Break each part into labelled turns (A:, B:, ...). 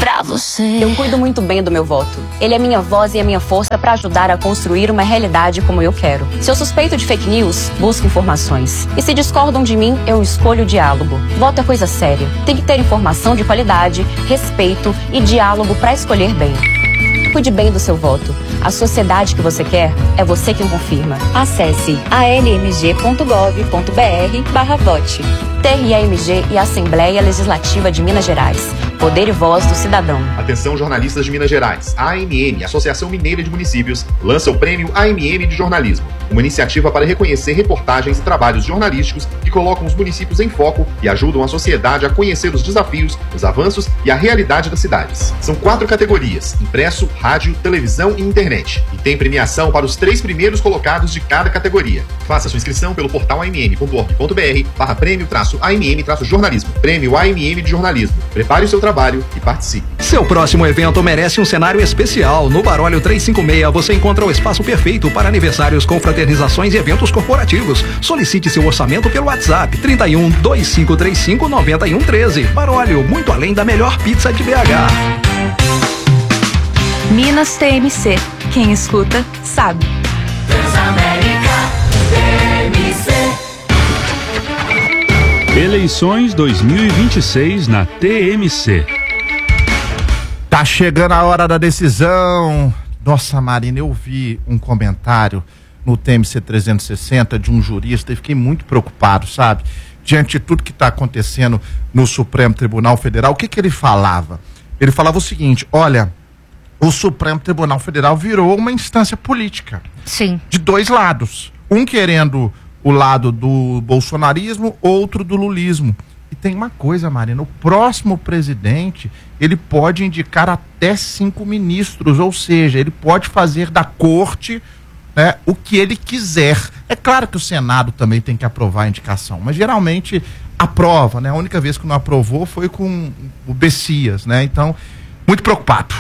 A: pra você.
B: Eu cuido muito bem do meu voto. Ele é minha voz e a minha força para ajudar a construir uma realidade como eu quero. Se eu suspeito de fake news, busco informações. E se discordam de mim, eu escolho o diálogo. Voto é coisa séria. Tem que ter informação de qualidade, respeito e diálogo para escolher bem. Cuide bem do seu voto. A sociedade que você quer é você quem confirma. Acesse almg.gov.br/vote. TRAMG e Assembleia Legislativa de Minas Gerais. Poder e voz do cidadão.
C: Atenção, jornalistas de Minas Gerais. A AMM, Associação Mineira de Municípios, lança o Prêmio AMM de Jornalismo, uma iniciativa para reconhecer reportagens e trabalhos jornalísticos que colocam os municípios em foco e ajudam a sociedade a conhecer os desafios, os avanços e a realidade das cidades. São 4 categorias: impresso, rádio, televisão e internet. E tem premiação para os 3 primeiros colocados de cada categoria. Faça sua inscrição pelo portal amm.org.br/prêmio-AMM-jornalismo. Prêmio AMM de Jornalismo. Prepare o seu trabalho e participe.
D: Seu próximo evento merece um cenário especial. No Barólio 356 você encontra o espaço perfeito para aniversários, confraternizações e eventos corporativos. Solicite seu orçamento pelo WhatsApp 31 2535 9113. Barólio, muito além da melhor pizza de BH.
A: Minas TMC. Quem escuta, sabe.
E: Transamérica TMC.
F: Eleições 2026 na TMC.
G: Tá chegando a hora da decisão. Nossa, Marina, eu vi um comentário no TMC 360 de um jurista e fiquei muito preocupado, sabe? Diante de tudo que está acontecendo no Supremo Tribunal Federal, o que ele falava? Ele falava o seguinte: olha, o Supremo Tribunal Federal virou uma instância política.
H: Sim.
G: De 2 lados. Um querendo o lado do bolsonarismo, outro do lulismo. E tem uma coisa, Marina, o próximo presidente, ele pode indicar até 5 ministros, ou seja, ele pode fazer da corte, né, o que ele quiser. É claro que o Senado também tem que aprovar a indicação, mas geralmente aprova, né? A única vez que não aprovou foi com o Bessias, né? Então, muito preocupado.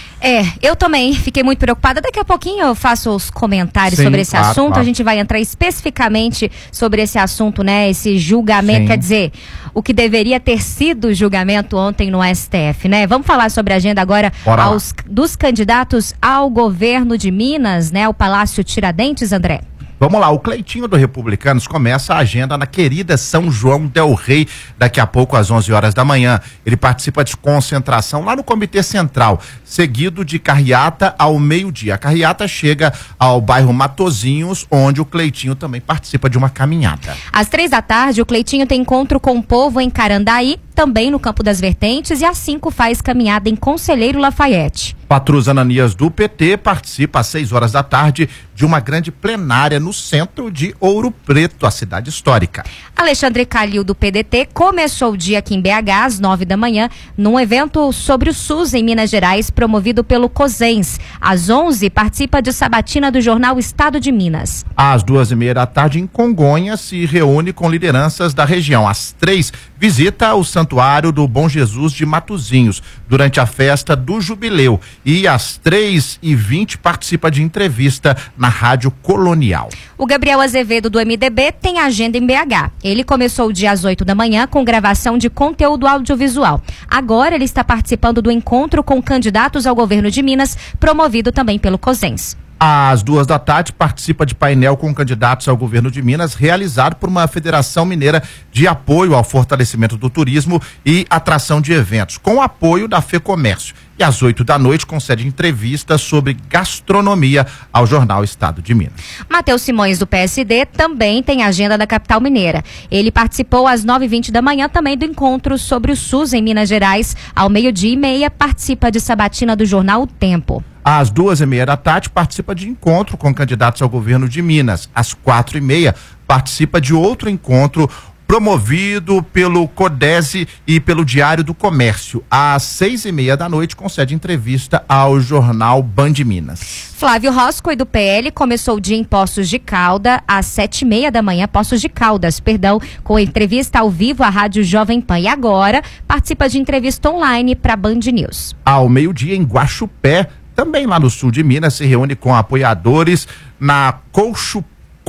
H: Eu também fiquei muito preocupada. Daqui a pouquinho eu faço os comentários sobre esse assunto. Claro. A gente vai entrar especificamente sobre esse assunto, né? Esse julgamento, quer dizer, o que deveria ter sido julgamento ontem no STF, né? Vamos falar sobre a agenda agora dos candidatos ao governo de Minas, né? O Palácio Tiradentes, André.
G: Vamos lá, o Cleitinho do Republicanos começa a agenda na querida São João del Rei, daqui a pouco às 11 horas da manhã. Ele participa de concentração lá no Comitê Central, seguido de carreata ao meio-dia. A carreata chega ao bairro Matozinhos, onde o Cleitinho também participa de uma caminhada.
H: Às 3 da tarde, o Cleitinho tem encontro com o povo em Carandaí, também no Campo das Vertentes, e às 5 faz caminhada em Conselheiro Lafayette.
G: Patrus Ananias do PT participa às 6 horas da tarde de uma grande plenária no centro de Ouro Preto, a cidade histórica.
H: Alexandre Calil do PDT começou o dia aqui em BH às 9 da manhã num evento sobre o SUS em Minas Gerais, promovido pelo COSENS. Às 11 participa de sabatina do jornal Estado de Minas.
G: Às 2:30 da tarde em Congonhas se reúne com lideranças da região. Às 3 visita o Santuário do Bom Jesus de Matozinhos durante a festa do Jubileu. E às 3:20 participa de entrevista na Rádio Colonial.
H: O Gabriel Azevedo do MDB tem agenda em BH. Ele começou o dia às 8 da manhã com gravação de conteúdo audiovisual. Agora ele está participando do encontro com candidatos ao governo de Minas, promovido também pelo COSENS.
G: Às 2 da tarde, participa de painel com candidatos ao governo de Minas, realizado por uma Federação Mineira de Apoio ao Fortalecimento do Turismo e Atração de Eventos, com apoio da FEComércio. E às 8 da noite, concede entrevista sobre gastronomia ao jornal Estado de Minas.
H: Matheus Simões, do PSD, também tem agenda da capital mineira. Ele participou às 9:20 da manhã também do encontro sobre o SUS em Minas Gerais. Ao 12:30, participa de sabatina do jornal O Tempo.
G: Às 2:30 da tarde, participa de encontro com candidatos ao governo de Minas. Às 4:30, participa de outro encontro promovido pelo CODESE e pelo Diário do Comércio. Às 6:30 da noite, concede entrevista ao jornal Band Minas.
H: Flávio Roscoe, do PL, começou o dia em Poços de Caldas, às 7:30 da manhã, com entrevista ao vivo à Rádio Jovem Pan. E agora, participa de entrevista online para Band News.
G: Ao meio-dia, em Guaxupé, também lá no sul de Minas, se reúne com apoiadores na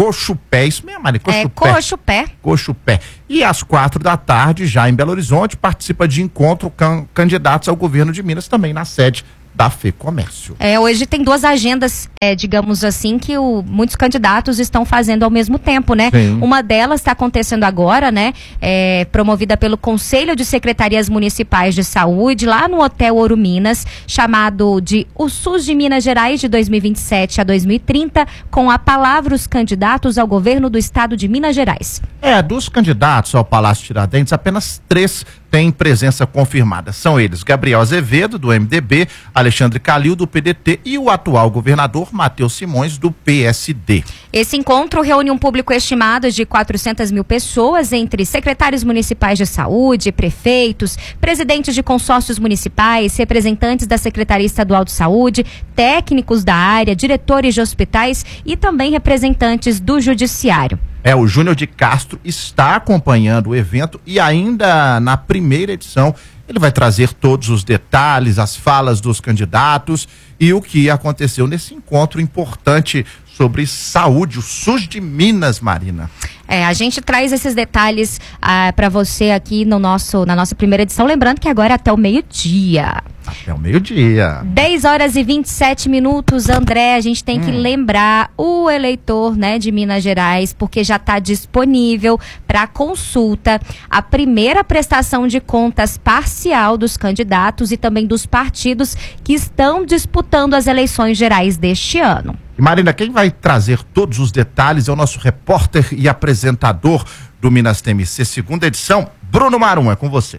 G: Cochupé, isso mesmo, Maria?
H: Cochupé.
G: Cochupé. E às 16h, já em Belo Horizonte, participa de encontro com candidatos ao governo de Minas, também na sede da FEComércio.
H: Hoje tem duas agendas, digamos assim, que muitos candidatos estão fazendo ao mesmo tempo, né?
G: Sim.
H: Uma delas está acontecendo agora, né? Promovida pelo Conselho de Secretarias Municipais de Saúde, lá no Hotel Ouro Minas, chamado de O SUS de Minas Gerais de 2027 a 2030, com a palavra os candidatos ao governo do estado de Minas Gerais.
G: Dos candidatos ao Palácio Tiradentes, apenas 3 têm presença confirmada. São eles Gabriel Azevedo, do MDB, Alexandre Calil, do PDT e o atual governador Matheus Simões, do PSD.
H: Esse encontro reúne um público estimado de 400 mil pessoas, entre secretários municipais de saúde, prefeitos, presidentes de consórcios municipais, representantes da Secretaria Estadual de Saúde, técnicos da área, diretores de hospitais e também representantes do Judiciário.
G: O Júnior de Castro está acompanhando o evento e ainda na primeira edição ele vai trazer todos os detalhes, as falas dos candidatos e o que aconteceu nesse encontro importante sobre saúde, o SUS de Minas, Marina.
H: A gente traz esses detalhes para você aqui na nossa primeira edição, lembrando que agora é até o meio-dia.
G: Até o meio-dia.
H: 10h27, André, a gente tem que lembrar o eleitor, né, de Minas Gerais, porque já está disponível para consulta a primeira prestação de contas parcial dos candidatos e também dos partidos que estão disputando as eleições gerais deste ano.
G: Marina, quem vai trazer todos os detalhes é o nosso repórter e apresentador do Minas TMC, segunda edição, Bruno Marum, é com você.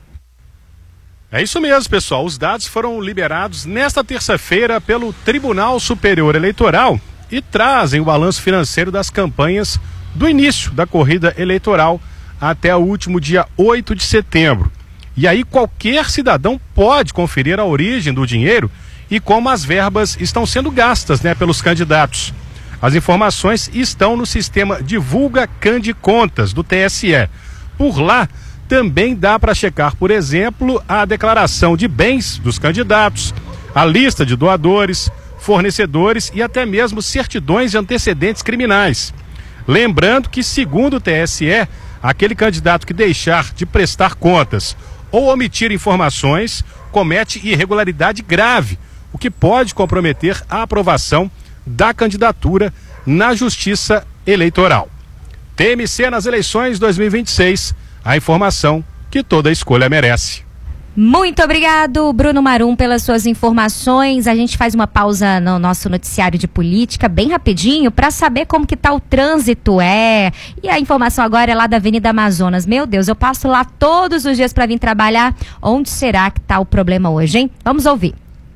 I: É isso mesmo, pessoal. Os dados foram liberados nesta terça-feira pelo Tribunal Superior Eleitoral e trazem o balanço financeiro das campanhas do início da corrida eleitoral até o último dia 8 de setembro. E aí qualquer cidadão pode conferir a origem do dinheiro e como as verbas estão sendo gastas, né, pelos candidatos. As informações estão no sistema Divulga Cande Contas do TSE. Por lá também dá para checar, por exemplo, a declaração de bens dos candidatos, a lista de doadores, fornecedores e até mesmo certidões de antecedentes criminais. Lembrando que, segundo o TSE, aquele candidato que deixar de prestar contas ou omitir informações comete irregularidade grave, o que pode comprometer a aprovação da candidatura na Justiça Eleitoral. TMC nas eleições 2026, a informação que toda escolha merece.
H: Muito obrigado, Bruno Marum, pelas suas informações. A gente faz uma pausa no nosso noticiário de política, bem rapidinho, para saber como que tá o trânsito. E a informação agora é lá da Avenida Amazonas. Meu Deus, eu passo lá todos os dias para vir trabalhar. Onde será que tá o problema hoje, hein? Vamos ouvir.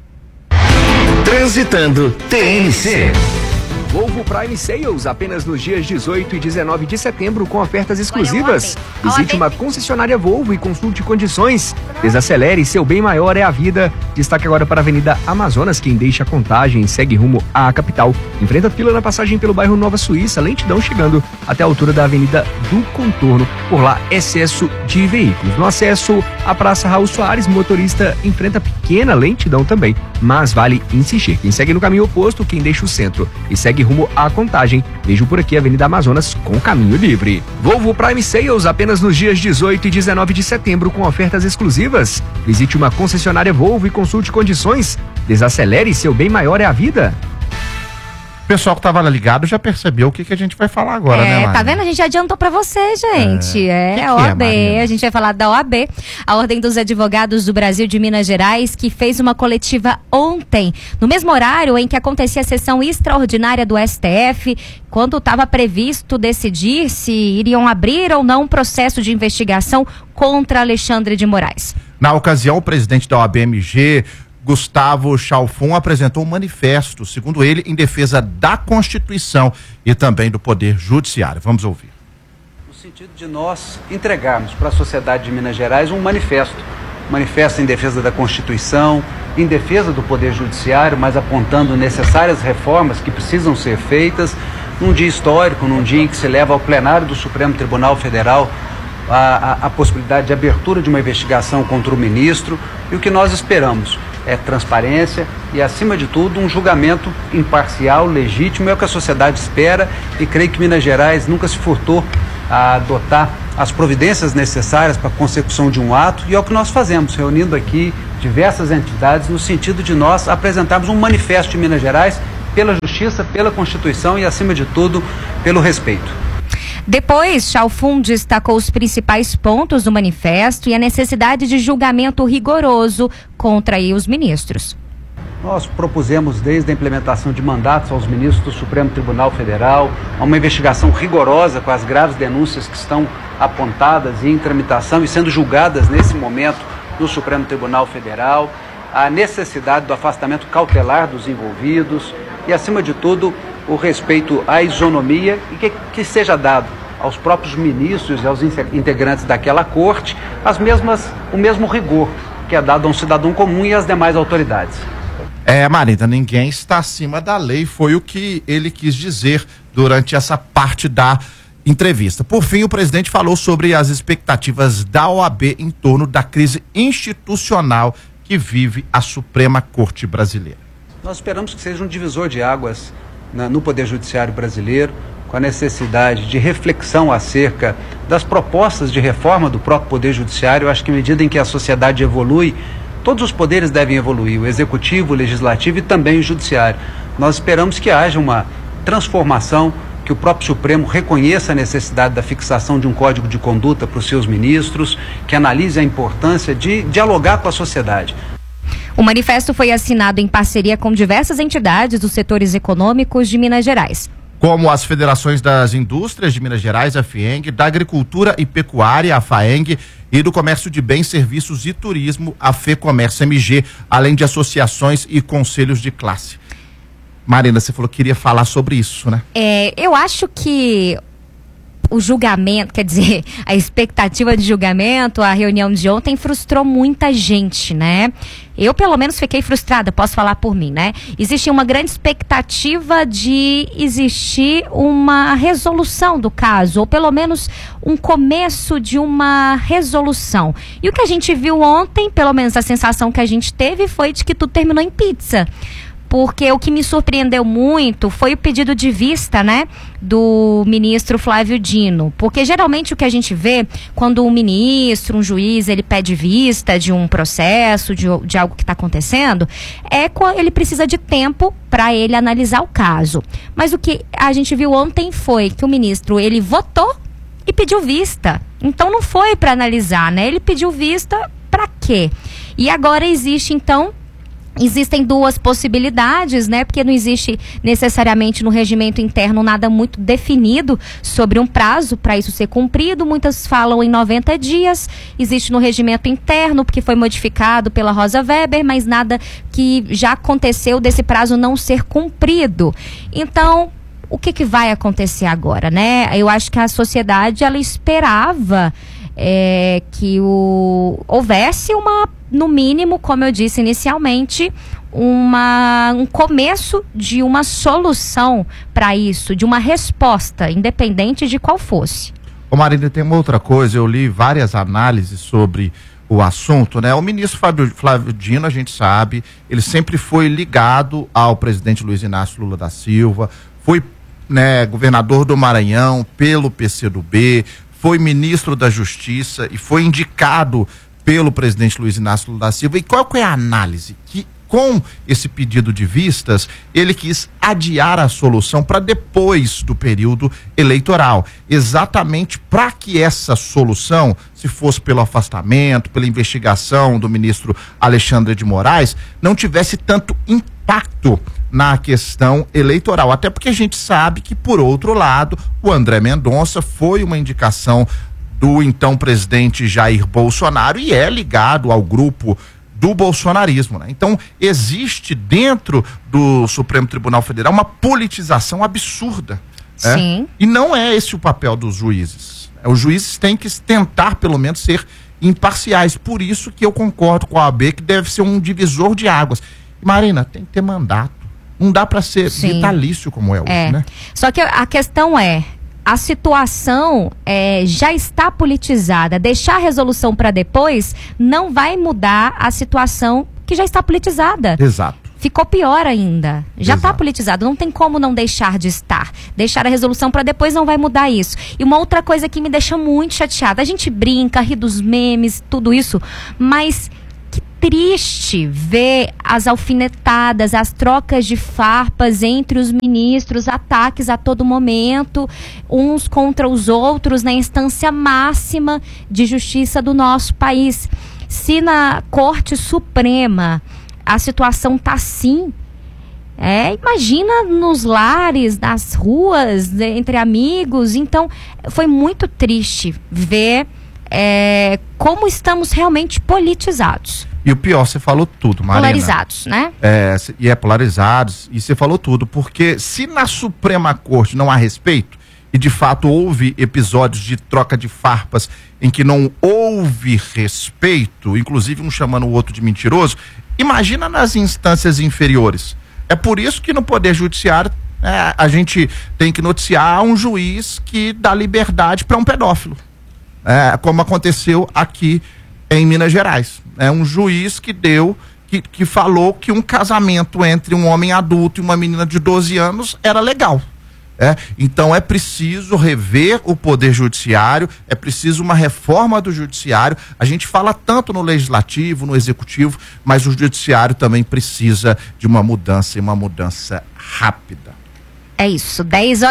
J: Transitando TMC.
K: Volvo Prime Sales apenas nos dias 18 e 19 de setembro com ofertas exclusivas. Visite uma concessionária Volvo e consulte condições. Desacelere, seu bem maior é a vida. Destaque agora para a Avenida Amazonas, quem deixa a Contagem segue rumo à capital. Enfrenta fila na passagem pelo bairro Nova Suíça, lentidão chegando até a altura da Avenida do Contorno. Por lá, excesso de veículos. No acesso à Praça Raul Soares, motorista enfrenta pequena lentidão também, mas vale insistir. Quem segue no caminho oposto, quem deixa o centro e segue rumo à Contagem, vejo por aqui a Avenida Amazonas com caminho livre. Volvo Prime Sales apenas nos dias 18 e 19 de setembro com ofertas exclusivas. Visite uma concessionária Volvo e consulte condições. Desacelere, seu bem maior é a vida.
G: O pessoal que estava ligado já percebeu o que a gente vai falar agora, né, Marina?
H: Tá vendo? A gente já adiantou para você, gente.
G: Que
H: OAB. A gente vai falar da OAB, a Ordem dos Advogados do Brasil de Minas Gerais, que fez uma coletiva ontem, no mesmo horário em que acontecia a sessão extraordinária do STF, quando estava previsto decidir se iriam abrir ou não um processo de investigação contra Alexandre de Moraes.
G: Na ocasião, o presidente da OAB-MG, Gustavo Chalfon, apresentou um manifesto, segundo ele, em defesa da Constituição e também do Poder Judiciário. Vamos ouvir.
L: No sentido de nós entregarmos para a sociedade de Minas Gerais um manifesto em defesa da Constituição, em defesa do Poder Judiciário, mas apontando necessárias reformas que precisam ser feitas num dia histórico, num dia em que se leva ao plenário do Supremo Tribunal Federal a possibilidade de abertura de uma investigação contra o ministro. E o que nós esperamos? transparência e, acima de tudo, um julgamento imparcial, legítimo. É o que a sociedade espera e creio que Minas Gerais nunca se furtou a adotar as providências necessárias para a consecução de um ato, e é o que nós fazemos, reunindo aqui diversas entidades no sentido de nós apresentarmos um manifesto de Minas Gerais pela justiça, pela Constituição e, acima de tudo, pelo respeito.
H: Depois, Chalfun destacou os principais pontos do manifesto e a necessidade de julgamento rigoroso contra os ministros.
L: Nós propusemos, desde a implementação de mandatos aos ministros do Supremo Tribunal Federal, uma investigação rigorosa com as graves denúncias que estão apontadas e em tramitação e sendo julgadas nesse momento no Supremo Tribunal Federal, a necessidade do afastamento cautelar dos envolvidos e, acima de tudo, o respeito à isonomia e que seja dado aos próprios ministros e aos integrantes daquela corte o mesmo rigor que é dado a um cidadão comum e às demais autoridades.
G: Marina, ninguém está acima da lei, foi o que ele quis dizer durante essa parte da entrevista. Por fim, o presidente falou sobre as expectativas da OAB em torno da crise institucional que vive a Suprema Corte Brasileira.
L: Nós esperamos que seja um divisor de águas no Poder Judiciário brasileiro, com a necessidade de reflexão acerca das propostas de reforma do próprio Poder Judiciário. Eu acho que à medida em que a sociedade evolui, todos os poderes devem evoluir, o Executivo, o Legislativo e também o Judiciário. Nós esperamos que haja uma transformação, que o próprio Supremo reconheça a necessidade da fixação de um código de conduta para os seus ministros, que analise a importância de dialogar com a sociedade.
H: O manifesto foi assinado em parceria com diversas entidades dos setores econômicos de Minas Gerais,
G: como as Federações das Indústrias de Minas Gerais, a FIENG, da Agricultura e Pecuária, a FAENG, e do Comércio de Bens, Serviços e Turismo, a FEComércio MG, além de associações e conselhos de classe. Marina, você falou que queria falar sobre isso, né?
H: Eu acho que o julgamento, quer dizer, a expectativa de julgamento, a reunião de ontem frustrou muita gente, né? Eu, pelo menos, fiquei frustrada, posso falar por mim, né? Existia uma grande expectativa de existir uma resolução do caso, ou pelo menos um começo de uma resolução. E o que a gente viu ontem, pelo menos a sensação que a gente teve, foi de que tudo terminou em pizza. Porque o que me surpreendeu muito foi o pedido de vista, né, do ministro Flávio Dino. Porque geralmente o que a gente vê quando um ministro, um juiz, ele pede vista de um processo, de algo que está acontecendo, é quando ele precisa de tempo para ele analisar o caso. Mas o que a gente viu ontem foi que o ministro, ele votou e pediu vista. Então não foi para analisar, né? Ele pediu vista para quê? E agora existem duas possibilidades, né? Porque não existe necessariamente no regimento interno nada muito definido sobre um prazo para isso ser cumprido. Muitas falam em 90 dias. Existe no regimento interno, porque foi modificado pela Rosa Weber, mas nada que já aconteceu desse prazo não ser cumprido. Então, o que vai acontecer agora, né? Eu acho que a sociedade, ela esperava que houvesse no mínimo, como eu disse inicialmente, um começo de uma solução para isso, de uma resposta, independente de qual fosse.
G: Ô Marina, tem uma outra coisa, eu li várias análises sobre o assunto, né? O ministro Flávio Dino, a gente sabe, ele sempre foi ligado ao presidente Luiz Inácio Lula da Silva, foi, né, governador do Maranhão pelo PCdoB, foi ministro da Justiça e foi indicado pelo presidente Luiz Inácio Lula da Silva. E qual que é a análise? Que com esse pedido de vistas, ele quis adiar a solução para depois do período eleitoral, exatamente para que essa solução, se fosse pelo afastamento, pela investigação do ministro Alexandre de Moraes, não tivesse tanto impacto na questão eleitoral, até porque a gente sabe que, por outro lado, o André Mendonça foi uma indicação do então presidente Jair Bolsonaro e é ligado ao grupo do bolsonarismo, né? Então, existe dentro do Supremo Tribunal Federal uma politização absurda.
H: Sim.
G: E não é esse o papel dos juízes. Os juízes têm que tentar, pelo menos, ser imparciais. Por isso que eu concordo com a OAB que deve ser um divisor de águas. Marina, tem que ter mandato. Não dá para ser vitalício como é hoje, né?
H: Só que a questão a situação já está politizada. Deixar a resolução para depois não vai mudar a situação que que já está politizada.
G: Exato.
H: Ficou pior ainda. Já está politizado, não tem como não deixar de estar. Deixar a resolução para depois não vai mudar isso. E uma outra coisa que me deixa muito chateada, a gente brinca, ri dos memes, tudo isso, mas que triste ver as alfinetadas, as trocas de farpas entre os ministros, ataques a todo momento, uns contra os outros na instância máxima de justiça do nosso país. Se na Corte Suprema a situação tá assim, imagina nos lares, nas ruas, entre amigos. Então, foi muito triste ver como estamos realmente politizados.
G: E o pior, você falou tudo, Marina.
H: Polarizados, né?
G: Polarizados, e você falou tudo, porque se na Suprema Corte não há respeito, e de fato houve episódios de troca de farpas em que não houve respeito, inclusive um chamando o outro de mentiroso, imagina nas instâncias inferiores. É por isso que no Poder Judiciário a gente tem que noticiar um juiz que dá liberdade para um pedófilo. Como aconteceu aqui em Minas Gerais. É um juiz que falou que um casamento entre um homem adulto e uma menina de 12 anos era legal. Então é preciso rever o Poder Judiciário, é preciso uma reforma do Judiciário. A gente fala tanto no Legislativo, no Executivo, mas o Judiciário também precisa de uma mudança, e uma mudança rápida.
H: É isso,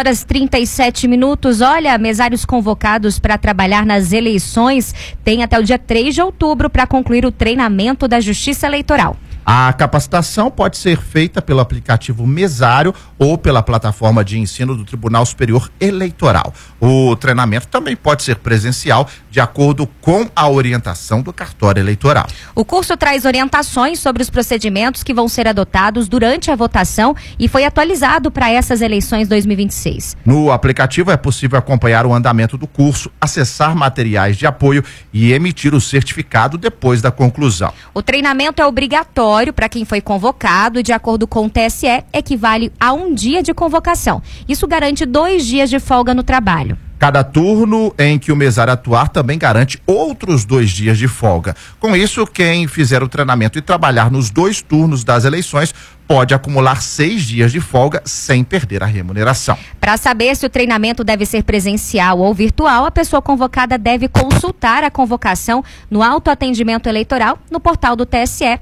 H: 10h37. Olha, mesários convocados para trabalhar nas eleições têm até o dia 3 de outubro para concluir o treinamento da Justiça Eleitoral.
G: A capacitação pode ser feita pelo aplicativo Mesário ou pela plataforma de ensino do Tribunal Superior Eleitoral. O treinamento também pode ser presencial, de acordo com a orientação do cartório eleitoral.
H: O curso traz orientações sobre os procedimentos que vão ser adotados durante a votação e foi atualizado para essas eleições 2026.
G: No aplicativo é possível acompanhar o andamento do curso, acessar materiais de apoio e emitir o certificado depois da conclusão.
H: O treinamento é obrigatório para quem foi convocado e, de acordo com o TSE, equivale a 1 dia de convocação. Isso garante 2 dias de folga no trabalho.
G: Cada turno em que o mesário atuar também garante outros 2 dias de folga. Com isso, quem fizer o treinamento e trabalhar nos 2 turnos das eleições pode acumular 6 dias de folga sem perder a remuneração.
H: Para saber se o treinamento deve ser presencial ou virtual, a pessoa convocada deve consultar a convocação no autoatendimento eleitoral no portal do TSE,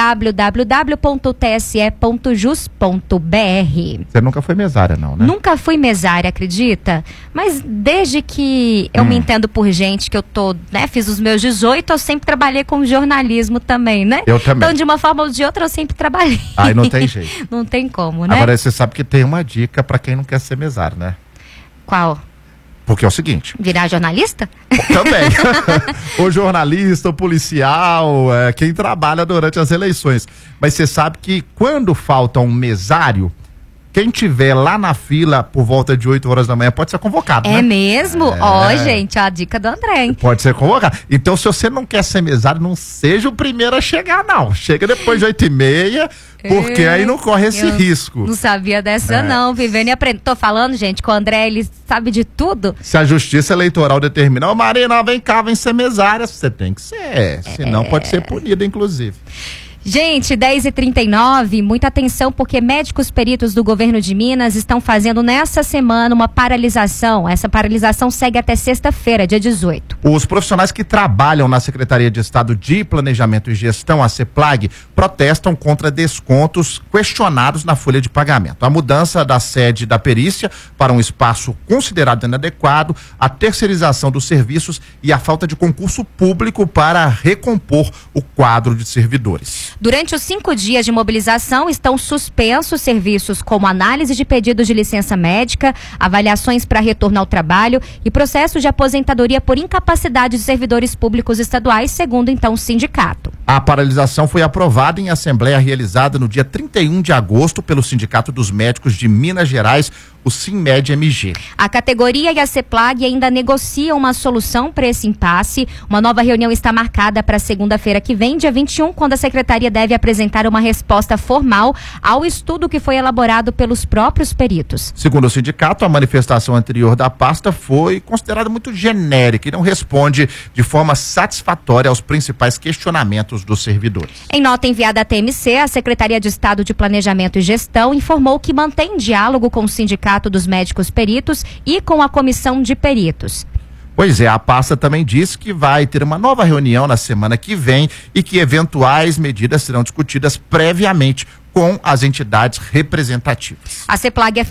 H: www.tse.jus.br.
G: Você nunca foi mesária, não, né?
H: Nunca fui mesária, acredita? Mas desde que eu me entendo por gente, que eu fiz os meus 18, eu sempre trabalhei com jornalismo também, né?
G: Eu também.
H: Então, de uma forma ou de outra, eu sempre trabalhei.
G: Aí não tem jeito.
H: Não tem como, né?
G: Agora você sabe que tem uma dica para quem não quer ser mesário, né?
H: Qual?
G: Porque é o seguinte...
H: Virar jornalista?
G: Também. O jornalista, o policial, quem trabalha durante as eleições. Mas você sabe que quando falta um mesário, quem tiver lá na fila por volta de 8 horas da manhã pode ser convocado, né?
H: É mesmo? Gente, a dica do André, hein?
G: Pode ser convocado. Então, se você não quer ser mesário, não seja o primeiro a chegar, não. Chega depois de 8h30, porque aí não corre esse risco.
H: Não sabia dessa, não. Vivendo e aprendendo. Tô falando, gente, que o André, ele sabe de tudo.
G: Se a Justiça Eleitoral determinar, Marina, vem cá, vem ser mesária, você tem que ser. Senão pode ser punida, inclusive.
H: Gente, 10h39, muita atenção, porque médicos peritos do governo de Minas estão fazendo nessa semana uma paralisação. Essa paralisação segue até sexta-feira, dia 18.
G: Os profissionais que trabalham na Secretaria de Estado de Planejamento e Gestão, a CEPLAG, protestam contra descontos questionados na folha de pagamento. A mudança da sede da perícia para um espaço considerado inadequado, a terceirização dos serviços e a falta de concurso público para recompor o quadro de servidores.
H: Durante os 5 dias de mobilização, estão suspensos serviços como análise de pedidos de licença médica, avaliações para retorno ao trabalho e processos de aposentadoria por incapacidade de servidores públicos estaduais, segundo então o sindicato.
G: A paralisação foi aprovada em assembleia realizada no dia 31 de agosto pelo Sindicato dos Médicos de Minas Gerais, o SINMED-MG.
H: A categoria e a CEPLAG ainda negociam uma solução para esse impasse. Uma nova reunião está marcada para segunda-feira que vem, dia 21, quando a secretaria deve apresentar uma resposta formal ao estudo que foi elaborado pelos próprios peritos.
G: Segundo o sindicato, a manifestação anterior da pasta foi considerada muito genérica e não responde de forma satisfatória aos principais questionamentos direitos dos servidores.
H: Em nota enviada à TMC, a Secretaria de Estado de Planejamento e Gestão informou que mantém diálogo com o Sindicato dos Médicos Peritos e com a Comissão de Peritos.
G: Pois é, a pasta também disse que vai ter uma nova reunião na semana que vem e que eventuais medidas serão discutidas previamente com as entidades representativas.
H: A CEPLAG